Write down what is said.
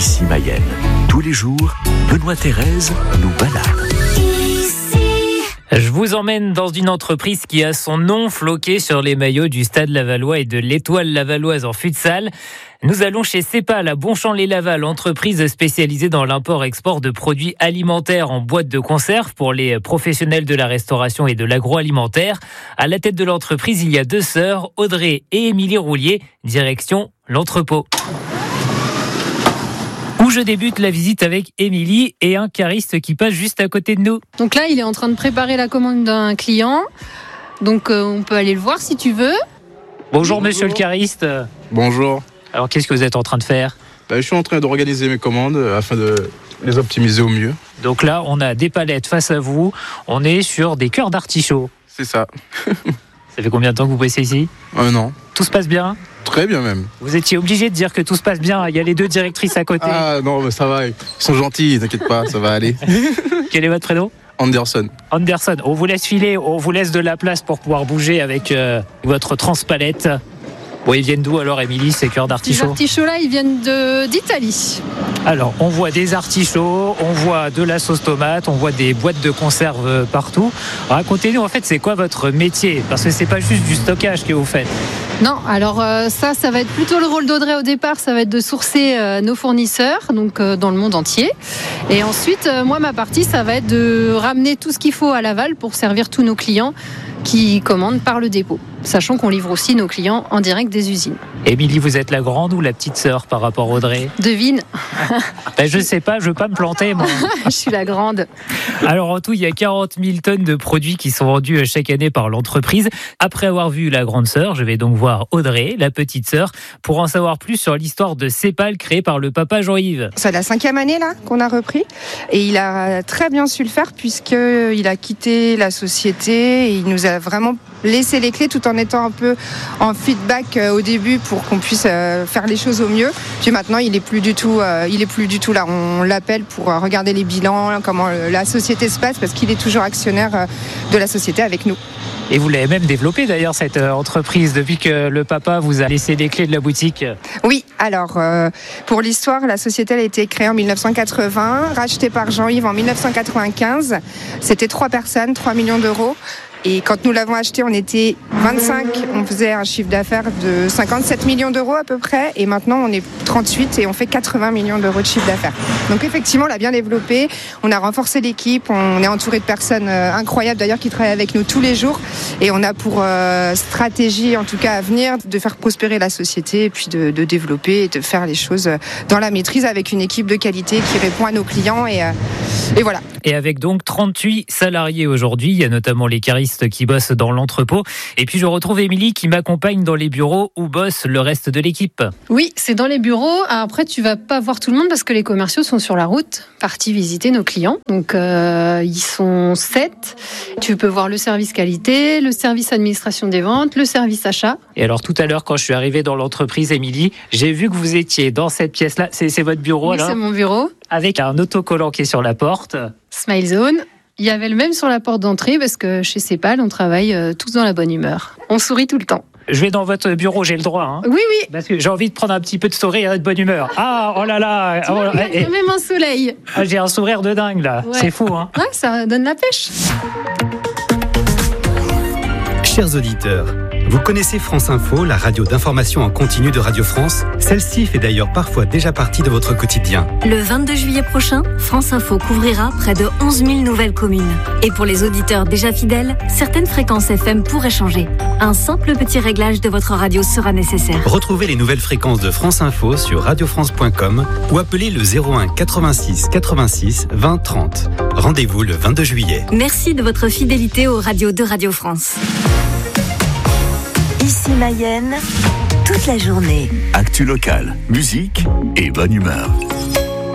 Ici Mayenne. Tous les jours, Benoît Thérèse nous balade. Je vous emmène dans une entreprise qui a son nom floqué sur les maillots du Stade Lavallois et de l'Étoile Lavalloise en futsal. Nous allons chez Cepal à Bonchamp-lès-Laval, entreprise spécialisée dans l'import-export de produits alimentaires en boîte de conserve pour les professionnels de la restauration et de l'agroalimentaire. À la tête de l'entreprise, il y a deux sœurs, Audrey et Émilie Roulier, direction l'entrepôt. Où je débute la visite avec Émilie et un cariste qui passe juste à côté de nous. Donc là, il est en train de préparer la commande d'un client. Donc on peut aller le voir si tu veux. Bonjour monsieur le cariste. Bonjour. Alors qu'est-ce que vous êtes en train de faire ? Je suis en train d'organiser mes commandes afin de les optimiser au mieux. Donc là, on a des palettes face à vous. On est sur des cœurs d'artichaut. C'est ça. Ça fait combien de temps que vous bossez ici ? 1 an. Tout se passe bien ? Très bien même. Vous étiez obligé de dire que tout se passe bien. Il y a les deux directrices à côté. Ah non, mais ça va. Ils sont gentils, t'inquiète pas, ça va aller. Quel est votre prénom ? Anderson. Anderson. On vous laisse filer, on vous laisse de la place pour pouvoir bouger avec votre transpalette. Bon, ils viennent d'où alors, Émilie, ces cœurs d'artichaut ? Les artichauts là, ils viennent d'Italie. Alors, on voit des artichauts, on voit de la sauce tomate, on voit des boîtes de conserve partout. Racontez-nous, en fait, c'est quoi votre métier ? Parce que c'est pas juste du stockage que vous faites. Non, alors ça va être plutôt le rôle d'Audrey au départ, ça va être de sourcer nos fournisseurs, donc dans le monde entier. Et ensuite, moi, ma partie, ça va être de ramener tout ce qu'il faut à Laval pour servir tous nos clients qui commandent par le dépôt, sachant qu'on livre aussi nos clients en direct des usines. Émilie, vous êtes la grande ou la petite sœur par rapport à Audrey ? Devine. Je sais pas, je veux pas me planter, moi. Je suis la grande. Alors en tout, il y a 40 000 tonnes de produits qui sont vendus chaque année par l'entreprise. Après avoir vu la grande sœur, je vais donc voir Audrey, la petite sœur, pour en savoir plus sur l'histoire de Cepal créée par le papa Jean-Yves. C'est la 5e année là qu'on a repris et il a très bien su le faire puisqu'il a quitté la société et il nous a vraiment laissé les clés tout en étant un peu en feedback au début pour qu'on puisse faire les choses au mieux. Puis maintenant, il est plus du tout là. On l'appelle pour regarder les bilans, comment la société se passe parce qu'il est toujours actionnaire de la société avec nous. Et vous l'avez même développé d'ailleurs cette entreprise depuis que le papa vous a laissé les clés de la boutique. Oui, alors pour l'histoire, la société a été créée en 1980, rachetée par Jean-Yves en 1995. C'était 3 personnes, 3 millions d'euros. Et quand nous l'avons acheté, on était 25, on faisait un chiffre d'affaires de 57 millions d'euros à peu près, et maintenant on est 38 et on fait 80 millions d'euros de chiffre d'affaires. Donc effectivement, on l'a bien développé, on a renforcé l'équipe, on est entouré de personnes incroyables d'ailleurs qui travaillent avec nous tous les jours, et on a pour stratégie, en tout cas à venir, de faire prospérer la société, et puis de développer et de faire les choses dans la maîtrise avec une équipe de qualité qui répond à nos clients, et voilà. Et avec donc 38 salariés aujourd'hui, il y a notamment les caristes qui bossent dans l'entrepôt. Et puis je retrouve Émilie qui m'accompagne dans les bureaux où bosse le reste de l'équipe. Oui, c'est dans les bureaux. Après, tu vas pas voir tout le monde parce que les commerciaux sont sur la route, partis visiter nos clients. Donc ils sont 7. Tu peux voir le service qualité, le service administration des ventes, le service achat. Et alors tout à l'heure, quand je suis arrivé dans l'entreprise, Émilie, j'ai vu que vous étiez dans cette pièce-là. C'est votre bureau Oui, alors ? C'est mon bureau. Avec un autocollant qui est sur la porte. Smile Zone. Il y avait le même sur la porte d'entrée parce que chez Cepal, on travaille tous dans la bonne humeur. On sourit tout le temps. Je vais dans votre bureau, j'ai le droit. Hein, oui, oui. Parce que j'ai envie de prendre un petit peu de sourire et de bonne humeur. Ah, oh là là. Tu vois, il y a même un soleil. Ah, j'ai un sourire de dingue là. Ouais. C'est fou. Hein. Ouais, ça donne la pêche. Chers auditeurs, vous connaissez France Info, la radio d'information en continu de Radio France ? Celle-ci fait d'ailleurs parfois déjà partie de votre quotidien. Le 22 juillet prochain, France Info couvrira près de 11 000 nouvelles communes. Et pour les auditeurs déjà fidèles, certaines fréquences FM pourraient changer. Un simple petit réglage de votre radio sera nécessaire. Retrouvez les nouvelles fréquences de France Info sur radiofrance.com ou appelez le 01 86 86 20 30. Rendez-vous le 22 juillet. Merci de votre fidélité aux radios de Radio France. Ici Mayenne, toute la journée. Actu locale, musique et bonne humeur.